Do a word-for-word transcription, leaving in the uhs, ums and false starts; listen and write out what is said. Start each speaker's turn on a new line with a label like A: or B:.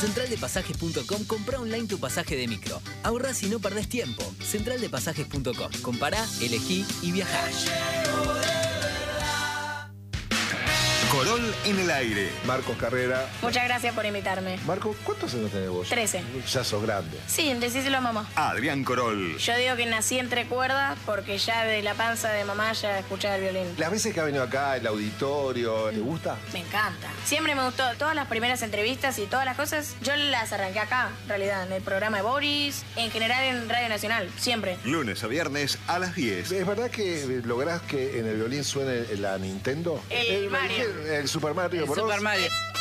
A: central de pasajes punto com, compra online tu pasaje de micro. Ahorrás y no perdés tiempo. central de pasajes punto com. Compará, elegí y viajá.
B: Corol en el aire.
C: Marcos Carrera.
D: Muchas gracias por invitarme.
C: Marco, ¿cuántos años tenés vos?
D: Trece.
C: Ya sos grande.
D: Sí, decíselo a mamá.
B: Adrián Corol.
D: Yo digo que nací entre cuerdas porque ya de la panza de mamá ya escuchaba el violín.
C: Las veces que ha venido acá, el auditorio, ¿te gusta?
D: Me encanta. Siempre me gustó. Todas las primeras entrevistas y todas las cosas, yo las arranqué acá, en realidad, en el programa de Boris, en general en Radio Nacional, siempre.
B: Lunes a viernes a las diez.
C: ¿Es verdad que lográs que en el violín suene la Nintendo?
D: El Mario.
C: El Super Mario
E: El
C: Bros.
E: Super Mario.